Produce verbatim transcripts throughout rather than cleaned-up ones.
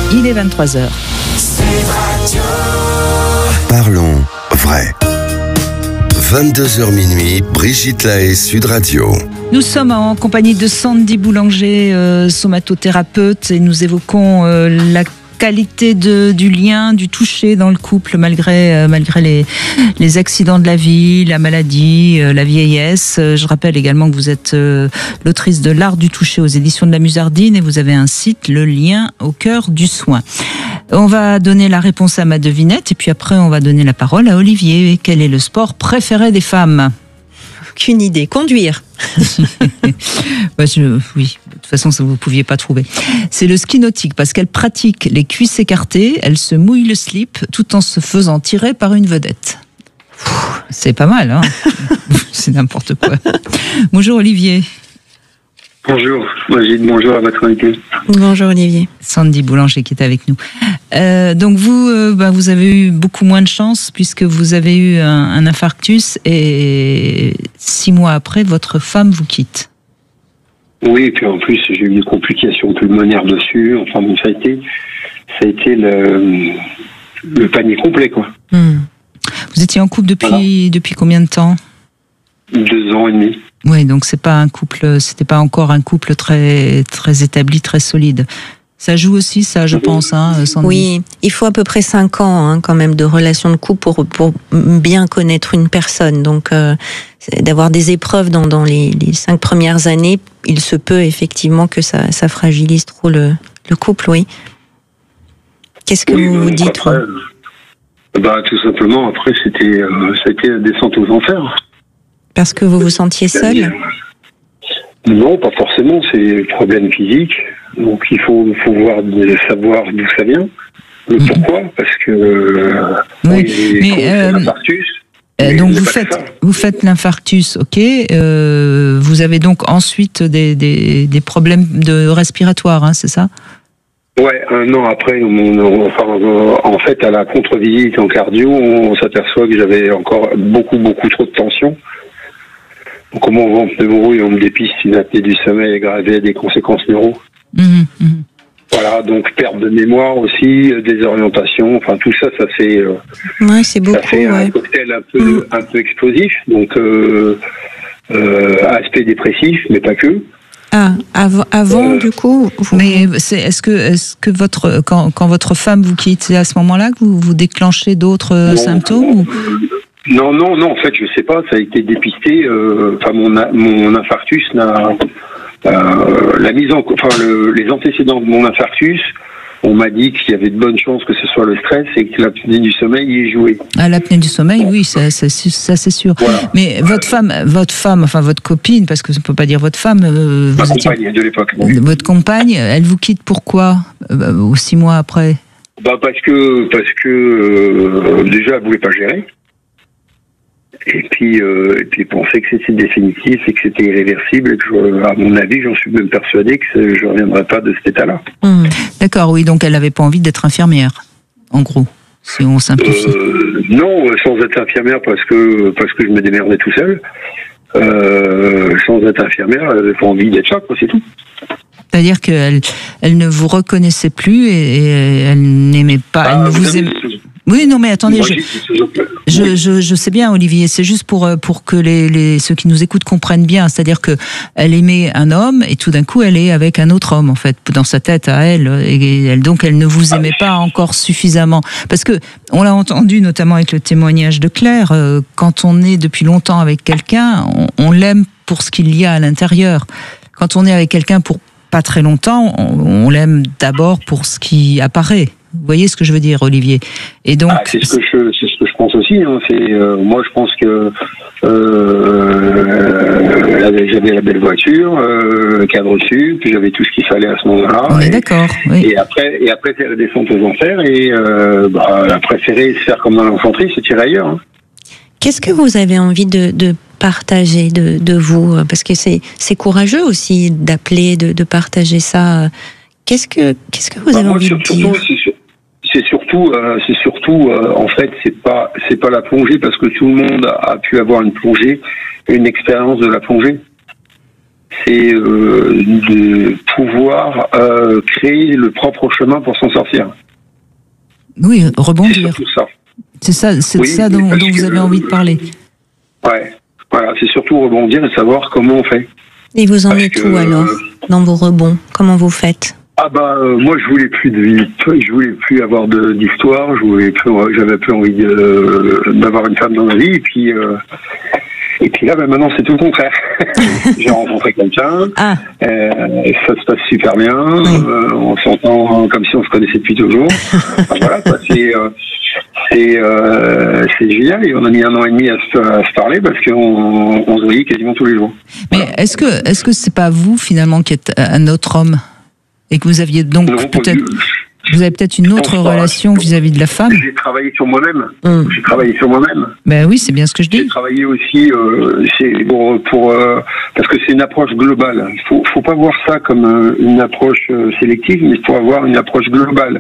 Il est vingt-trois heures. Parlons vrai. vingt-deux heures minuit, Brigitte Lahaie, Sud Radio. Nous sommes en compagnie de Sandy Boulanger, euh, somatothérapeute, et nous évoquons euh, la qualité de, du lien, du toucher dans le couple, malgré, euh, malgré les, les accidents de la vie, la maladie, euh, la vieillesse. Euh, je rappelle également que vous êtes euh, l'autrice de L'Art du toucher aux éditions de la Musardine, et vous avez un site, Le Lien au cœur du soin. On va donner la réponse à ma devinette, et puis après on va donner la parole à Olivier. Quel est le sport préféré des femmes ? Aucune idée. Conduire. bah, je, oui, de toute façon, ça vous ne pouviez pas trouver. C'est le ski nautique, parce qu'elle pratique les cuisses écartées, elle se mouille le slip, tout en se faisant tirer par une vedette. C'est pas mal, hein. C'est n'importe quoi. Bonjour Olivier. Bonjour, Brigitte, bonjour à votre invité. Bonjour Olivier. Sandy Boulanger qui est avec nous. Euh, donc vous, euh, bah, vous avez eu beaucoup moins de chance puisque vous avez eu un, un infarctus et six mois après, votre femme vous quitte. Oui, et puis en plus, j'ai eu des complications pulmonaires dessus. Enfin bon, ça a été, ça a été le, le panier complet, quoi. Mmh. Vous étiez en couple depuis, voilà. depuis combien de temps ? Deux ans et demi. Oui, donc c'est pas un couple, c'était pas encore un couple très très établi, très solide. Ça joue aussi, ça, je pense, hein, Sandy. Oui, il faut à peu près cinq ans, hein, quand même, de relation de couple pour pour bien connaître une personne. Donc, euh, d'avoir des épreuves dans dans les les cinq premières années, il se peut effectivement que ça ça fragilise trop le le couple, oui. Qu'est-ce que oui, vous vous dites après, bah tout simplement, après c'était euh, ça a été la descente aux enfers. Parce que vous vous sentiez seul ? Non, pas forcément. C'est problème physique. Donc il faut, faut voir, savoir d'où ça vient, le mmh. pourquoi, parce que euh, oui, oui, mais euh, l'infarctus. Euh, donc vous faites, vous faites l'infarctus, ok. Euh, vous avez donc ensuite des, des, des problèmes de respiratoires, hein, c'est ça ? Ouais, un an après, on, enfin, en fait, à la contre-visite en cardio, on s'aperçoit que j'avais encore beaucoup, beaucoup trop de tension. Donc, au moment où on me brouille, on me dépiste une apnée du sommeil aggravée, des conséquences neuro. Mmh, mmh. Voilà, donc perte de mémoire aussi, désorientation, enfin tout ça, ça fait, euh, ouais, c'est beaucoup, ça fait ouais. un cocktail un peu, mmh. un peu explosif. Donc, euh, euh, aspect dépressif, mais pas que. Ah, avant, avant euh, du coup. Vous... Mais c'est, est-ce que, est-ce que votre, quand, quand votre femme vous quitte, c'est à ce moment-là que vous, vous déclenchez d'autres non, symptômes non, ou... non, non, non, en fait, je sais pas, ça a été dépisté. Euh, enfin, mon, mon infarctus n'a, euh, la mise en, enfin, le, les antécédents de mon infarctus, on m'a dit qu'il y avait de bonnes chances que ce soit le stress et que l'apnée du sommeil y est jouée. Ah, l'apnée du sommeil, oui, ça, ça, ça c'est sûr. Voilà. Mais votre femme, votre femme, enfin votre copine, parce que on peut pas dire votre femme. Euh, Ma vous compagne étiez... de l'époque. Bon. Votre compagne, elle vous quitte pourquoi euh, six mois après? Bah parce que parce que euh, déjà elle voulait pas gérer. Et puis, euh, et puis penser que c'était définitif et que c'était irréversible et que, je, à mon avis, j'en suis même persuadé que je ne reviendrai pas de cet état-là. Mmh. D'accord, oui, donc elle n'avait pas envie d'être infirmière, en gros, si on simplifie. Euh, non, sans être infirmière parce que parce que je me démerdais tout seul. Euh, sans être infirmière, elle n'avait pas envie d'être ça, quoi, c'est tout. C'est-à-dire qu'elle elle ne vous reconnaissait plus et, et elle n'aimait pas, ah, elle ne vous, vous aimait... Oui, non, mais attendez, je, je, je, je sais bien, Olivier, c'est juste pour, pour que les, les, ceux qui nous écoutent comprennent bien. C'est-à-dire que elle aimait un homme et tout d'un coup, elle est avec un autre homme, en fait, dans sa tête à elle. Et elle, donc, elle ne vous aimait pas encore suffisamment. Parce que, on l'a entendu, notamment avec le témoignage de Claire, euh, quand on est depuis longtemps avec quelqu'un, on, on l'aime pour ce qu'il y a à l'intérieur. Quand on est avec quelqu'un pour pas très longtemps, on, on l'aime d'abord pour ce qui apparaît. Vous voyez ce que je veux dire, Olivier? Et donc, ah, c'est ce que je, c'est ce que je pense aussi. Hein. C'est euh, moi, je pense que euh, j'avais la belle voiture, euh, le cadre sup, puis j'avais tout ce qu'il fallait à ce moment-là. On est et, d'accord. Oui. Et après, et après, c'est la descente aux enfers. Et euh, bah, la préférée, se faire comme dans l'infanterie, c'est tirer ailleurs. Hein. Qu'est-ce que vous avez envie de, de partager de, de vous? Parce que c'est, c'est courageux aussi d'appeler, de, de partager ça. Qu'est-ce que, qu'est-ce que vous bah, avez moi, envie surtout, de dire? c'est, c'est surtout, euh, c'est surtout, euh, en fait, c'est pas, c'est pas la plongée parce que tout le monde a pu avoir une plongée, une expérience de la plongée. c'est euh, de pouvoir euh, créer le propre chemin pour s'en sortir. Oui, rebondir. C'est surtout ça. C'est ça, c'est oui, ça dont, dont vous avez envie de parler. Ouais, voilà, c'est surtout rebondir et savoir comment on fait. Et vous en Parce êtes que, où alors, euh, dans vos rebonds? Comment vous faites? Ah bah euh, moi je voulais plus de vie, je voulais plus avoir de, d'histoire, je voulais plus, j'avais plus envie de, euh, d'avoir une femme dans ma vie et puis euh, et puis là bah, maintenant c'est tout le contraire. J'ai rencontré quelqu'un, ah. euh, ça se passe super bien, oui. euh, on s'entend comme si on se connaissait depuis toujours. Enfin, voilà quoi, c'est euh, c'est euh, c'est génial et on a mis un an et demi à se, à se parler parce qu'on on se voyait quasiment tous les jours. Mais voilà. est-ce que est-ce que c'est pas vous finalement qui êtes un autre homme? Et que vous aviez donc non, peut-être, vous avez peut-être une autre relation pas. vis-à-vis de la femme. J'ai travaillé sur moi-même. Hum. J'ai travaillé sur moi-même. Ben oui, c'est bien ce que je dis. J'ai travaillé aussi, euh, c'est pour, pour euh, parce que c'est une approche globale. Il faut, faut pas voir ça comme euh, une approche euh, sélective, mais il faut avoir une approche globale.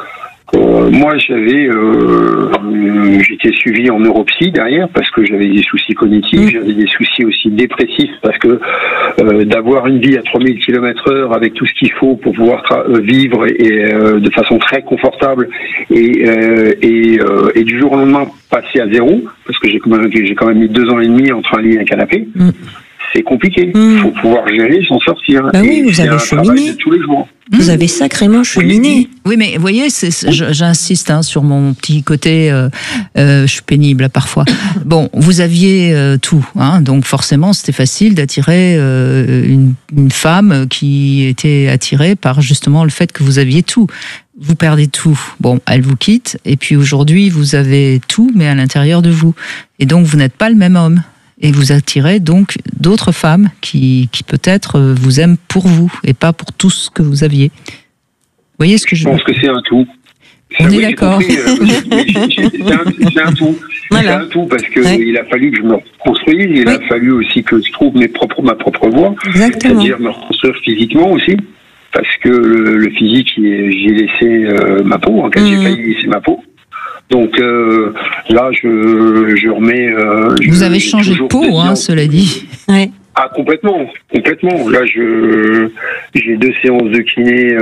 Euh, moi, j'avais, euh, j'étais suivi en neuropsy derrière parce que j'avais des soucis cognitifs, mmh. j'avais des soucis aussi dépressifs parce que euh, d'avoir une vie à trois mille kilomètres heure avec tout ce qu'il faut pour pouvoir tra- vivre et, et euh, de façon très confortable et euh, et, euh, et du jour au lendemain passer à zéro parce que j'ai quand même j'ai quand même mis deux ans et demi entre un lit et un canapé. Mmh. C'est compliqué. Il mmh. faut pouvoir gérer, s'en sortir. Bah oui, vous avez cheminé. Tous les jours. Vous avez sacrément cheminé. Oui, mais vous voyez, c'est, c'est, j'insiste hein, sur mon petit côté, euh, euh, je suis pénible parfois. Bon, vous aviez euh, tout, hein, donc forcément c'était facile d'attirer euh, une, une femme qui était attirée par justement le fait que vous aviez tout. Vous perdez tout. Bon, elle vous quitte, et puis aujourd'hui vous avez tout, mais à l'intérieur de vous. Et donc vous n'êtes pas le même homme. Et vous attirez donc d'autres femmes qui, qui peut-être vous aiment pour vous et pas pour tout ce que vous aviez. Vous voyez ce que je, je pense que c'est un tout. On oui, est d'accord. Compris, euh, c'est, un, c'est un tout. Voilà. C'est un tout parce que ouais. il a fallu que je me reconstruise. Il oui. a fallu aussi que je trouve mes propres, ma propre voie. Exactement. C'est-à-dire me reconstruire physiquement aussi. Parce que le, le physique, j'ai laissé euh, ma peau. En fait, mmh. j'ai failli laisser ma peau. Donc euh, là, je, je remets. Euh, Vous je, avez changé de peau, hein, cela dit. Ouais. Ah, complètement, complètement. Là, je j'ai deux séances de kiné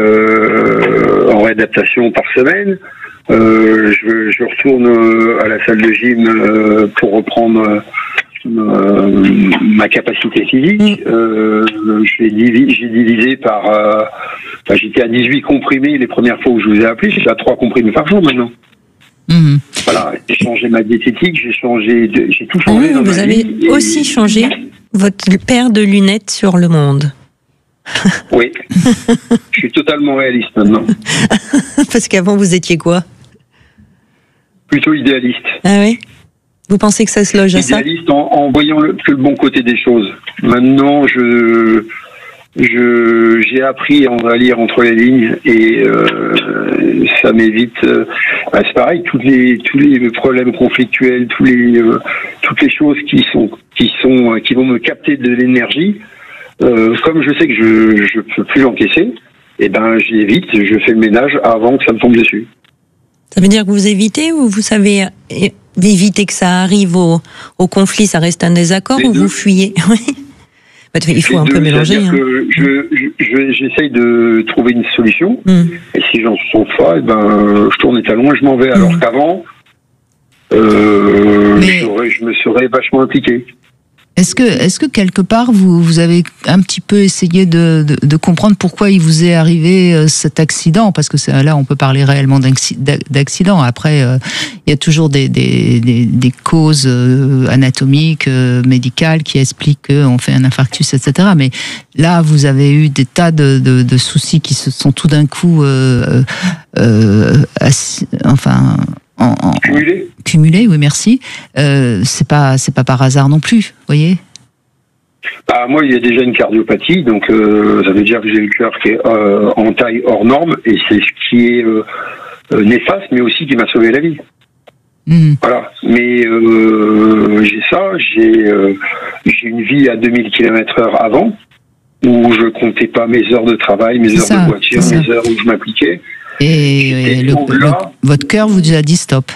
euh, en réadaptation par semaine. Euh, je, je retourne à la salle de gym euh, pour reprendre euh, ma capacité physique. Mmh. Euh, j'ai, divisé, j'ai divisé par. Euh, enfin, j'étais à dix-huit comprimés les premières fois où je vous ai appelé. J'étais à trois comprimés par jour maintenant. Mmh. Voilà, j'ai changé ma diététique, j'ai changé, de, j'ai tout changé. Ah, dans vous ma avez vie aussi et... changé votre paire de lunettes sur le monde. Oui, je suis totalement réaliste maintenant. Parce qu'avant vous étiez quoi? Plutôt idéaliste. Ah oui. Vous pensez que ça se loge à ça? Idéaliste en, en voyant le, que le bon côté des choses. Maintenant, je Je, j'ai appris à lire entre les lignes et euh, ça m'évite. Euh, bah c'est pareil, tous les tous les problèmes conflictuels, tous les euh, toutes les choses qui sont qui sont qui vont me capter de l'énergie. Euh, comme je sais que je je peux plus l'encaisser, et ben j'évite, je fais le ménage avant que ça me tombe dessus. Ça veut dire que vous évitez ou vous savez éviter que ça arrive au au conflit, ça reste un désaccord les ou deux. Vous fuyez? Il faut un peu mélanger. Hein. Que je, je, j'essaye de trouver une solution. Mm. Et si j'en trouve pas, eh ben, je tourne les talons et je m'en vais. Alors mm. qu'avant, euh, Mais... je me serais vachement impliqué. Est-ce que, est-ce que quelque part vous, vous avez un petit peu essayé de, de, de comprendre pourquoi il vous est arrivé cet accident? Parce que c'est, là, on peut parler réellement d'accident. Après, euh, il y a toujours des, des, des, des causes anatomiques, euh, médicales qui expliquent qu'on fait un infarctus, et cetera. Mais là, vous avez eu des tas de, de, de soucis qui se sont tout d'un coup, euh, euh, assis, enfin. En, en, cumulé. Cumulé, oui, merci. Euh, c'est pas, c'est pas par hasard non plus, vous voyez. Bah, moi, il y a déjà une cardiopathie, donc euh, ça veut dire que j'ai le cœur qui est euh, en taille hors norme, et c'est ce qui est euh, euh, néfaste, mais aussi qui m'a sauvé la vie. Mmh. Voilà. Mais euh, j'ai ça, j'ai, euh, j'ai une vie à deux mille kilomètres heure avant, où je comptais pas mes heures de travail, mes c'est heures ça, de voiture, mes heures où je m'appliquais. Et, et le, le, votre cœur vous a dit stop?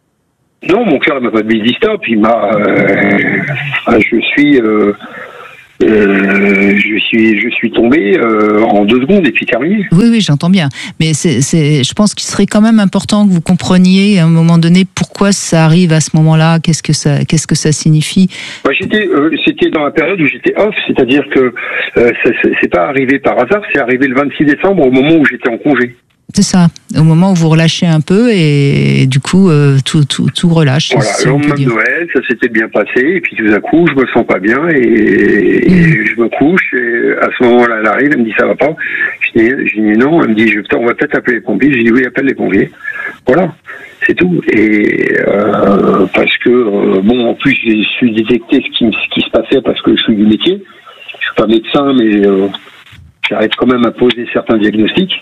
Non, mon cœur ne m'a pas dit stop. Il m'a. Euh, je suis. Euh, Euh, je suis, je suis tombé euh, en deux secondes et puis terminé. Oui, oui, j'entends bien. Mais c'est, c'est, je pense qu'il serait quand même important que vous compreniez à un moment donné pourquoi ça arrive à ce moment-là, qu'est-ce que ça, qu'est-ce que ça signifie. Moi, j'étais, euh, c'était dans la période où j'étais off, c'est-à-dire que euh, ça, c'est pas arrivé par hasard, c'est arrivé le vingt-six décembre au moment où j'étais en congé. C'est ça, au moment où vous relâchez un peu et du coup euh, tout, tout, tout relâche. Voilà, si le lendemain de Noël, ça s'était bien passé et puis tout à coup je me sens pas bien et, mmh. et je me couche et à ce moment-là elle arrive, elle me dit ça va pas. Je dis, je dis non, elle me dit je, on va peut-être appeler les pompiers. Je dis oui, appelle les pompiers. Voilà, c'est tout. Et euh, parce que euh, bon, en plus j'ai su détecter ce qui, ce qui se passait parce que je suis du métier. Je suis pas médecin, mais euh, j'arrive quand même à poser certains diagnostics.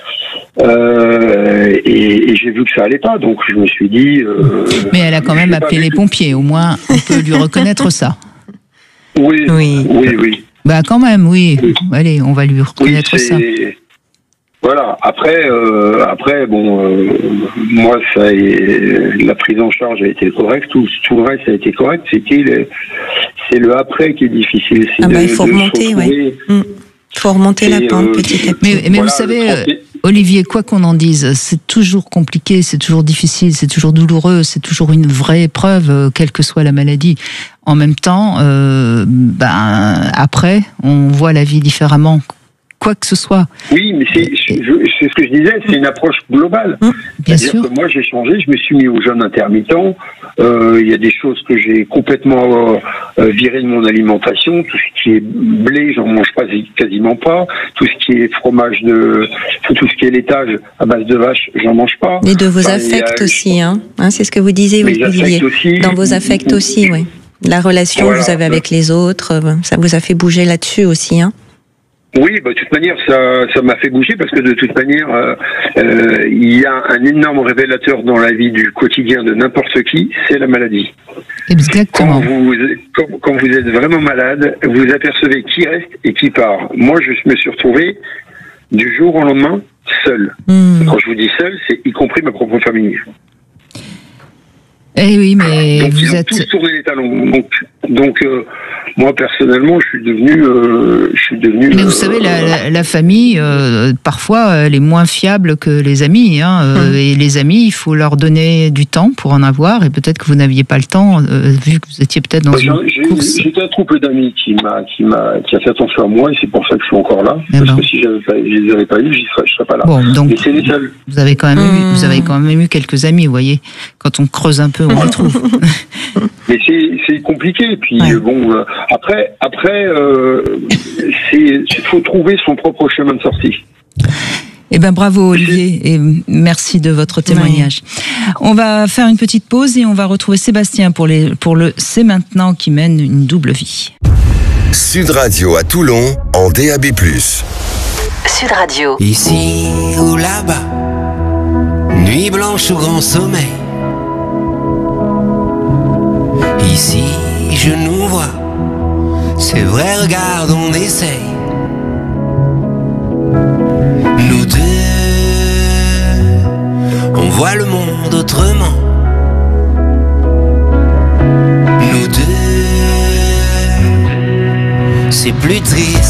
Euh, et, et j'ai vu que ça allait pas, donc je me suis dit. Euh, Mais elle a quand même appelé les pompiers, au moins on peut lui reconnaître ça. Oui, oui, oui, oui. Bah quand même, oui. oui. Allez, on va lui reconnaître oui, ça. Voilà. Après, euh, après, bon, euh, moi, ça, est, la prise en charge a été correcte. Tout, tout le reste a été correct. C'était, le, c'est le après qui est difficile. C'est ah bah, de, il faut remonter, oui. Il faut remonter la pente euh, petit à petit. Mais, mais voilà, vous savez. Olivier, quoi qu'on en dise, c'est toujours compliqué, c'est toujours difficile, c'est toujours douloureux, c'est toujours une vraie épreuve, quelle que soit la maladie. En même temps, euh, ben après, on voit la vie différemment, quoi que ce soit. Oui, mais c'est, je, c'est ce que je disais, c'est une approche globale. Mmh, bien C'est-à-dire sûr. que moi, j'ai changé, je me suis mis au jeûne intermittent. Euh, il y a des choses que j'ai complètement euh, viré de mon alimentation. Tout ce qui est blé, j'en mange pas quasiment pas. Tout ce qui est fromage de, tout ce qui est laitage à base de vache, j'en mange pas. Et de vos enfin, affects a, aussi, hein, hein, c'est ce que vous disiez, oui, Olivier. Aussi, dans vos affects aussi, oui. La relation voilà. que vous avez avec les autres, ça vous a fait bouger là-dessus aussi, hein. Oui, bah, de toute manière, ça, ça m'a fait bouger parce que de toute manière, euh, euh, il y a un énorme révélateur dans la vie du quotidien de n'importe qui, c'est la maladie. Exactement. Quand vous, quand, quand vous êtes vraiment malade, vous apercevez qui reste et qui part. Moi, je me suis retrouvé du jour au lendemain seul. Mmh. Quand je vous dis seul, c'est y compris ma propre famille. Eh oui, mais donc, vous ils ont êtes... tous tourné les talons. Donc, donc euh, moi personnellement, je suis devenu, euh, je suis devenu. Mais vous euh, savez, la, la, la famille, euh, parfois, elle est moins fiable que les amis. Hein, euh, hum. Et les amis, il faut leur donner du temps pour en avoir. Et peut-être que vous n'aviez pas le temps, euh, vu que vous étiez peut-être dans une j'ai, course. J'étais un troupe d'amis qui m'a, qui m'a, qui a fait attention à moi, et c'est pour ça que je suis encore là. Eh parce ben. que si j'avais pas, je les avais pas eu, je serais, je serais pas là. Bon, donc, mais c'est les seuls. Vous avez quand même hum. eu, vous avez quand même eu quelques amis, vous voyez. Quand on creuse un peu, on les trouve. Mais c'est, c'est compliqué. Puis ouais. bon, euh, après, après, euh, c'est, il faut trouver son propre chemin de sortie. Eh ben bravo Olivier et merci de votre témoignage. Ouais. On va faire une petite pause et on va retrouver Sébastien pour les pour le C'est maintenant qui mène une double vie. Sud Radio à Toulon en D A B plus. Sud Radio. Ici ou là-bas, nuit blanche ou grand sommeil. Ici, je nous vois, c'est vrai, regarde, on essaye. Nous deux, on voit le monde autrement. Nous deux, c'est plus triste.